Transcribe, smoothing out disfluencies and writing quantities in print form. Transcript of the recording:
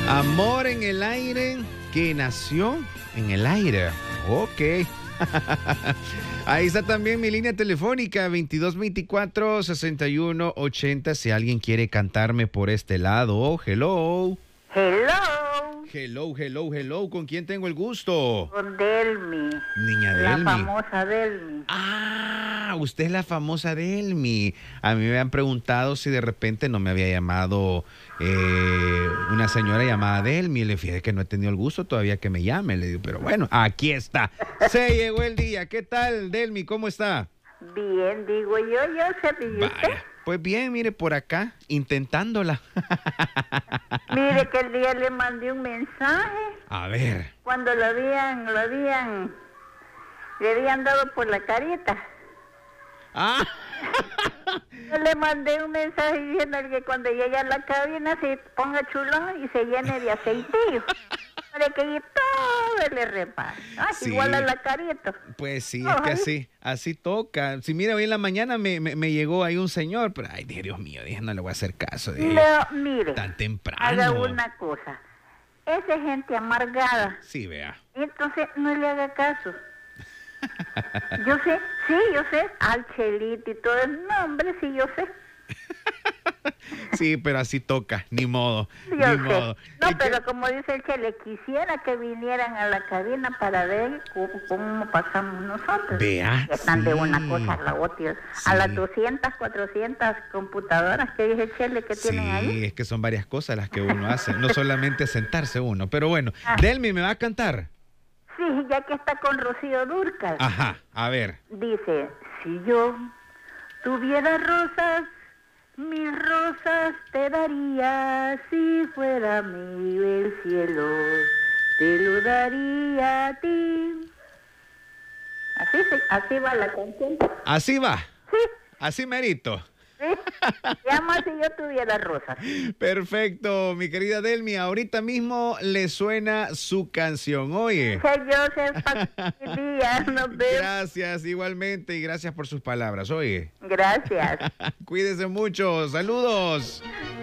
Amor en el aire que nació en el aire. Ok. Ahí está también mi línea telefónica 2224-6180. Si alguien quiere cantarme por este lado. Hello. Hello. Hello. ¿Con quién tengo el gusto? Con Delmi. Niña Delmi. La famosa Delmi. Ah, usted es la famosa Delmi. A mí me han preguntado si de repente no me había llamado una señora llamada Delmi. Le dije que no he tenido el gusto todavía que me llame. Le digo, pero bueno, aquí está. Se llegó el día. ¿Qué tal, Delmi? ¿Cómo está? Bien, digo yo, Joseph, ¿y usted? Vaya. Pues bien, mire, por acá, intentándola. Mire que el día le mandé un mensaje. A ver. Cuando le habían dado por la carita. Ah. Yo le mandé un mensaje diciendo que cuando llegue a la cabina se ponga chulón y se llene de aceitillo. Para que todo le repare. Sí. Igual a la carita. Pues sí, es que así toca. Si mira, hoy en la mañana me llegó ahí un señor, pero ay, Dios mío, dije, no le voy a hacer caso. Dije, No, mire, tan temprano. haga una cosa. Esa es gente amargada. Sí, vea. Entonces no le haga caso. Yo sé, al Chelito y todo el nombre, sí, yo sé. Sí, pero así toca, ni modo. Yo ni sé. modo. No, pero como dice el Chele, quisiera que vinieran a la cabina para ver cómo pasamos nosotros. Vea, Están sí. de una cosa a la otra. Sí. A las 200, 400 computadoras que dice el Chele que tienen ahí. Sí, es que son varias cosas las que uno hace, no solamente sentarse uno. Pero bueno, Ah. Delmi, ¿me va a cantar? Sí, ya que está con Rocío Dúrcal. Ajá, a ver. Dice, si yo tuviera rosas, mis rosas te daría, si fuera mío el cielo, te lo daría a ti. Así va la canción. Así va, Sí, así merito. sí. Llama si yo tuviera rosas. Perfecto, mi querida Delmi, ahorita mismo le suena su canción. Oye. Joseph, día, nos vemos. Gracias, igualmente, y gracias por sus palabras. Oye. Gracias. Cuídese mucho. Saludos.